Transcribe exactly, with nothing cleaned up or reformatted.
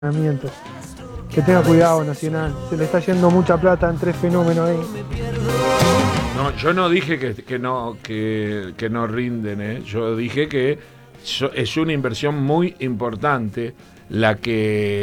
Que tenga cuidado Nacional, se le está yendo mucha plata en tres fenómenos ahí. No, yo no dije que, que no que, que no rinden, ¿eh? Yo dije que es una inversión muy importante la que